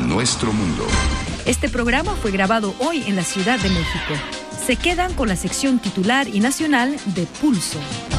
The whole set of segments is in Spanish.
nuestro mundo. Este programa fue grabado hoy en la Ciudad de México. Se quedan con la sección titular y nacional de Pulso.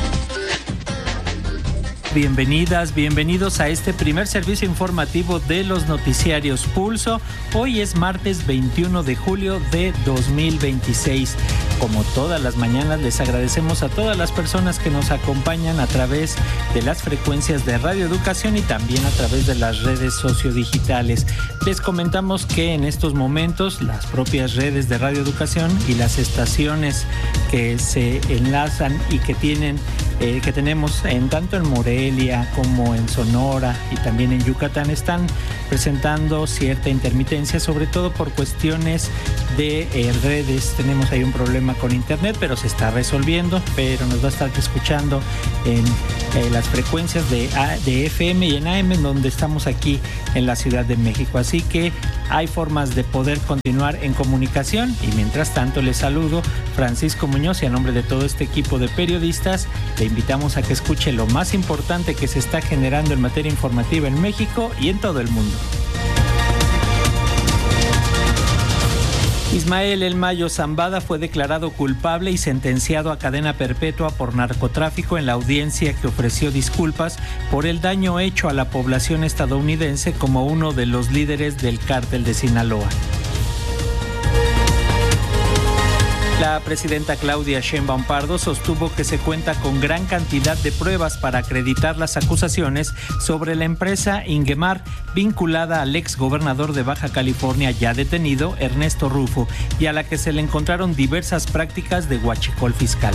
Bienvenidas, bienvenidos a este primer servicio informativo de los noticiarios Pulso. Hoy es martes 21 de julio de 2026. Como todas las mañanas, les agradecemos a todas las personas que nos acompañan a través de las frecuencias de Radio Educación y también a través de las redes sociodigitales. Les comentamos que en estos momentos las propias redes de Radio Educación y las estaciones que se enlazan y que tenemos tanto en Morelia como en Sonora y también en Yucatán están presentando cierta intermitencia, sobre todo por cuestiones de redes. Tenemos ahí un problema con internet, pero se está resolviendo, pero nos va a estar escuchando en las frecuencias de FM y en AM, en donde estamos aquí en la Ciudad de México. Así que hay formas de poder continuar en comunicación y mientras tanto les saludo, Francisco Muñoz, y a nombre de todo este equipo de periodistas le invitamos a que escuche lo más importante que se está generando en materia informativa en México y en todo el mundo. Ismael El Mayo Zambada fue declarado culpable y sentenciado a cadena perpetua por narcotráfico en la audiencia que ofreció disculpas por el daño hecho a la población estadounidense como uno de los líderes del cártel de Sinaloa. La presidenta Claudia Sheinbaum Pardo sostuvo que se cuenta con gran cantidad de pruebas para acreditar las acusaciones sobre la empresa Ingemar, vinculada al ex gobernador de Baja California ya detenido, Ernesto Rufo, y a la que se le encontraron diversas prácticas de huachicol fiscal.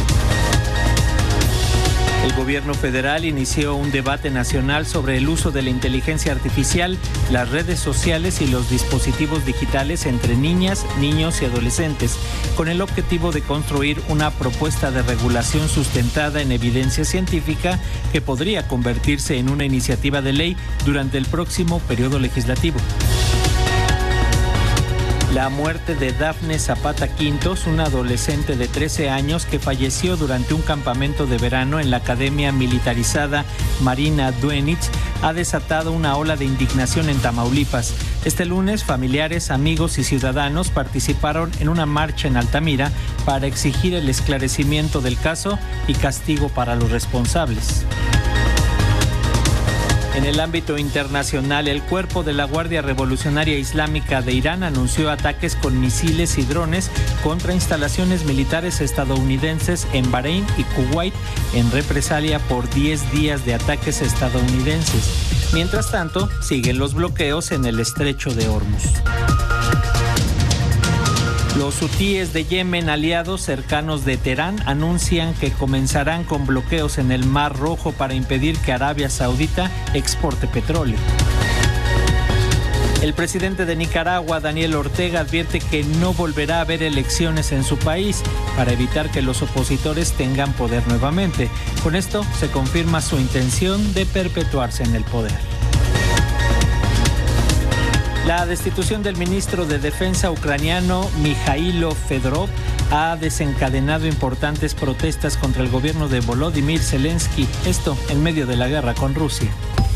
El gobierno federal inició un debate nacional sobre el uso de la inteligencia artificial, las redes sociales y los dispositivos digitales entre niñas, niños y adolescentes, con el objetivo de construir una propuesta de regulación sustentada en evidencia científica que podría convertirse en una iniciativa de ley durante el próximo periodo legislativo. La muerte de Dafne Zapata Quintos, una adolescente de 13 años que falleció durante un campamento de verano en la Academia Militarizada Marina Duenitz, ha desatado una ola de indignación en Tamaulipas. Este lunes, familiares, amigos y ciudadanos participaron en una marcha en Altamira para exigir el esclarecimiento del caso y castigo para los responsables. En el ámbito internacional, el cuerpo de la Guardia Revolucionaria Islámica de Irán anunció ataques con misiles y drones contra instalaciones militares estadounidenses en Bahrein y Kuwait en represalia por 10 días de ataques estadounidenses. Mientras tanto, siguen los bloqueos en el estrecho de Hormuz. Los hutíes de Yemen, aliados cercanos de Teherán, anuncian que comenzarán con bloqueos en el Mar Rojo para impedir que Arabia Saudita exporte petróleo. El presidente de Nicaragua, Daniel Ortega, advierte que no volverá a haber elecciones en su país para evitar que los opositores tengan poder nuevamente. Con esto se confirma su intención de perpetuarse en el poder. La destitución del ministro de Defensa ucraniano Mikhailo Fedorov ha desencadenado importantes protestas contra el gobierno de Volodymyr Zelensky, esto en medio de la guerra con Rusia.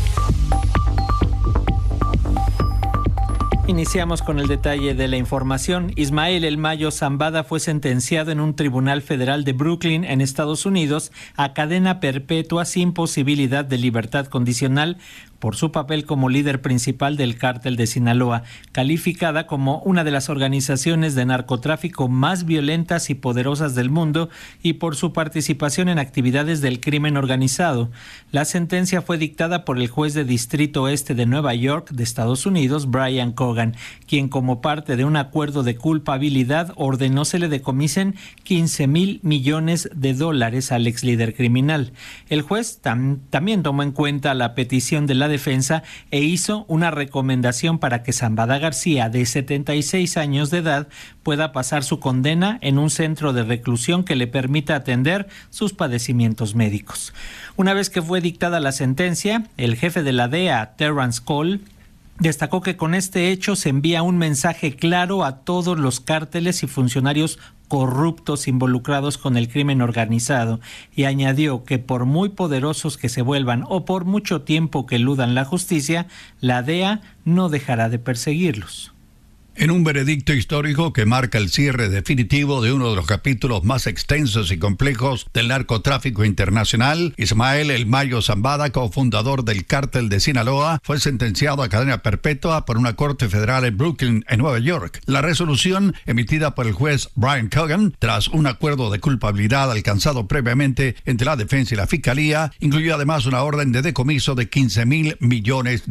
Iniciamos con el detalle de la información. Ismael El Mayo Zambada fue sentenciado en un tribunal federal de Brooklyn, en Estados Unidos, a cadena perpetua sin posibilidad de libertad condicional por su papel como líder principal del cártel de Sinaloa, calificada como una de las organizaciones de narcotráfico más violentas y poderosas del mundo, y por su participación en actividades del crimen organizado. La sentencia fue dictada por el juez de Distrito Este de Nueva York, de Estados Unidos, Brian Cogan, quien, como parte de un acuerdo de culpabilidad, ordenó se le decomisen $15,000 millones al ex líder criminal. El juez también tomó en cuenta la petición de la defensa e hizo una recomendación para que Zambada García, de 76 años de edad, pueda pasar su condena en un centro de reclusión que le permita atender sus padecimientos médicos. Una vez que fue dictada la sentencia, el jefe de la DEA, Terrence Cole, destacó que con este hecho se envía un mensaje claro a todos los cárteles y funcionarios corruptos involucrados con el crimen organizado, y añadió que por muy poderosos que se vuelvan o por mucho tiempo que eludan la justicia, la DEA no dejará de perseguirlos. En un veredicto histórico que marca el cierre definitivo de uno de los capítulos más extensos y complejos del narcotráfico internacional, Ismael El Mayo Zambada, cofundador del cártel de Sinaloa, fue sentenciado a cadena perpetua por una corte federal en Brooklyn, en Nueva York. La resolución, emitida por el juez Brian Cogan, tras un acuerdo de culpabilidad alcanzado previamente entre la defensa y la fiscalía, incluyó además una orden de decomiso de $15,000 millones.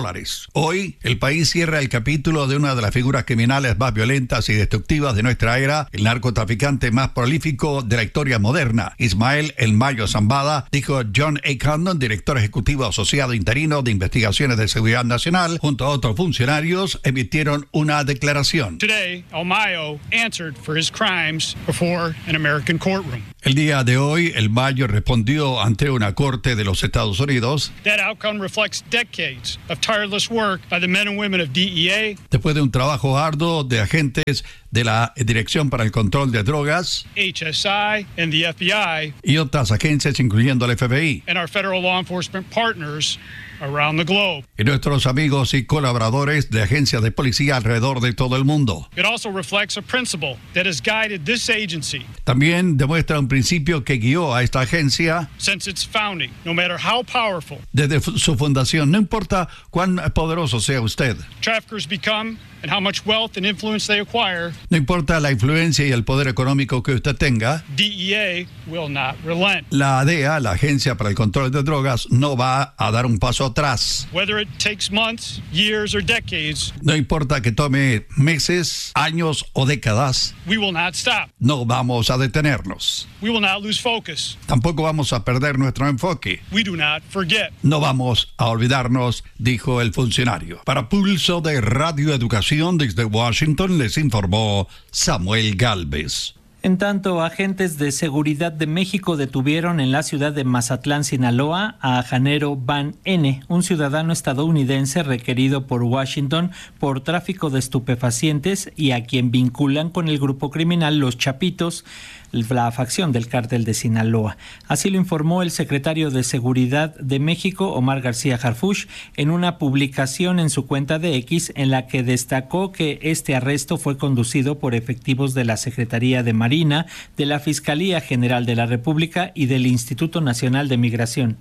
Hoy, el país cierra el capítulo de una de las figuras criminales más violentas y destructivas de nuestra era, el narcotraficante más prolífico de la historia moderna, Ismael El Mayo Zambada, dijo John A. Condon, director ejecutivo asociado interino de Investigaciones de Seguridad Nacional, junto a otros funcionarios, emitieron una declaración. Today, El Mayo answered for his crimes before an American courtroom. El día de hoy, El Mayo respondió ante una corte de los Estados Unidos. That outcome reflects decades of tireless work by the men and women of DEA. Después de un trabajo arduo de agentes de la Dirección para el Control de Drogas, HSI and the FBI, y otras agencias, incluyendo el FBI, and our federal law enforcement partners around the globe. Y nuestros amigos y colaboradores de agencias de policía alrededor de todo el mundo. It also reflects a principle that has guided this agency. También demuestra un principio que guió a esta agencia Since its founding, no matter how powerful, desde su fundación, no importa cuán poderoso sea usted. Traffickers become and how much wealth and influence they acquire. No importa la influencia y el poder económico que usted tenga. DEA will not relent. La DEA, la Agencia para el Control de Drogas, no va a dar un paso atrás. Whether it takes months, years, or decades, no importa que tome meses, años o décadas, we will not stop. No vamos a detenernos. We will not lose focus. Tampoco vamos a perder nuestro enfoque. We do not forget. No vamos a olvidarnos, dijo el funcionario. Para Pulso de Radio Educación desde Washington, les informó Samuel Gálvez. En tanto, agentes de seguridad de México detuvieron en la ciudad de Mazatlán, Sinaloa, a Janero Van N., un ciudadano estadounidense requerido por Washington por tráfico de estupefacientes y a quien vinculan con el grupo criminal Los Chapitos, la facción del cártel de Sinaloa. Así lo informó el secretario de Seguridad de México, Omar García Harfuch, en una publicación en su cuenta de X en la que destacó que este arresto fue conducido por efectivos de la Secretaría de Marina, de la Fiscalía General de la República y del Instituto Nacional de Migración.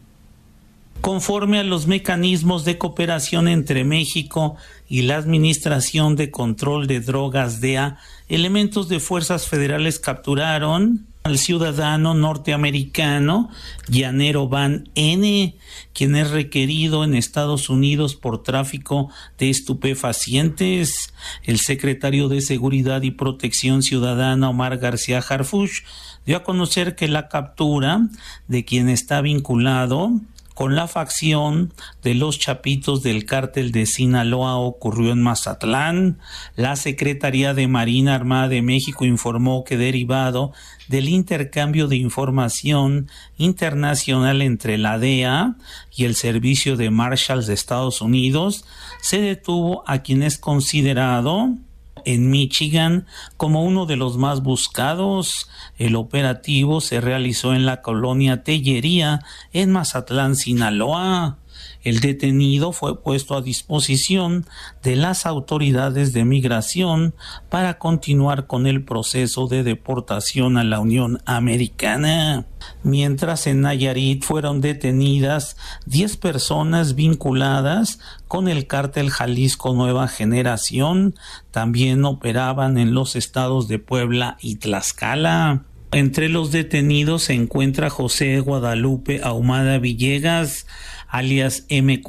Conforme a los mecanismos de cooperación entre México y la Administración de Control de Drogas DEA, elementos de fuerzas federales capturaron al ciudadano norteamericano Janero Van N., quien es requerido en Estados Unidos por tráfico de estupefacientes. El secretario de Seguridad y Protección Ciudadana, Omar García Harfuch, dio a conocer que la captura de quien está vinculado con la facción de los Chapitos del cártel de Sinaloa ocurrió en Mazatlán. La Secretaría de Marina Armada de México informó que, derivado del intercambio de información internacional entre la DEA y el Servicio de Marshals de Estados Unidos, se detuvo a quien es considerado en Michigan como uno de los más buscados. El operativo se realizó en la colonia Tellería, en Mazatlán, Sinaloa. El detenido fue puesto a disposición de las autoridades de migración para continuar con el proceso de deportación a la Unión Americana. Mientras en Nayarit fueron detenidas 10 personas vinculadas con el cártel Jalisco Nueva Generación, también operaban en los estados de Puebla y Tlaxcala. Entre los detenidos se encuentra José Guadalupe Ahumada Villegas, alias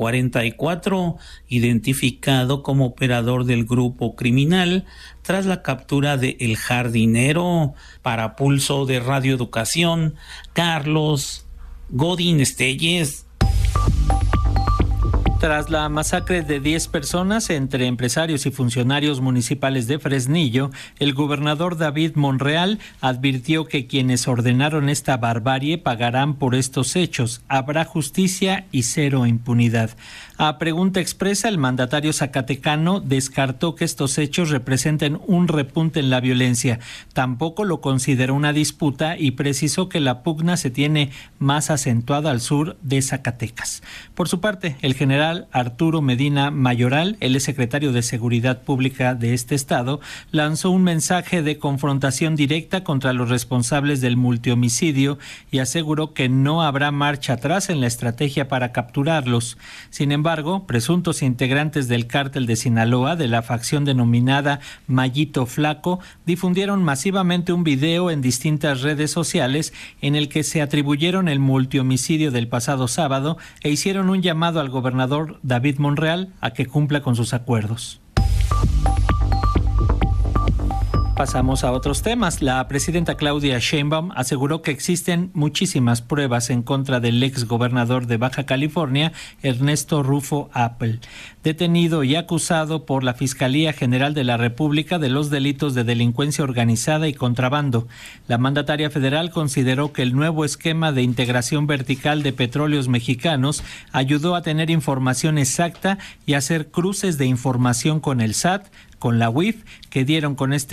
M44, identificado como operador del grupo criminal tras la captura de El Jardinero. Para Pulso de Radio Educación, Carlos Godín Estelles. Tras la masacre de 10 personas entre empresarios y funcionarios municipales de Fresnillo, el gobernador David Monreal advirtió que quienes ordenaron esta barbarie pagarán por estos hechos. Habrá justicia y cero impunidad. A pregunta expresa, el mandatario zacatecano descartó que estos hechos representen un repunte en la violencia. Tampoco lo consideró una disputa y precisó que la pugna se tiene más acentuada al sur de Zacatecas. Por su parte, el general Arturo Medina Mayoral, el secretario de Seguridad Pública de este estado, lanzó un mensaje de confrontación directa contra los responsables del multihomicidio y aseguró que no habrá marcha atrás en la estrategia para capturarlos. Sin embargo, presuntos integrantes del cártel de Sinaloa, de la facción denominada Mallito Flaco, difundieron masivamente un video en distintas redes sociales en el que se atribuyeron el multihomicidio del pasado sábado e hicieron un llamado al gobernador David Monreal a que cumpla con sus acuerdos. Pasamos a otros temas. La presidenta Claudia Sheinbaum aseguró que existen muchísimas pruebas en contra del ex gobernador de Baja California, Ernesto Rufo Appel, detenido y acusado por la Fiscalía General de la República de los delitos de delincuencia organizada y contrabando. La mandataria federal consideró que el nuevo esquema de integración vertical de petróleos mexicanos ayudó a tener información exacta y hacer cruces de información con el SAT, con la UIF, que dieron con este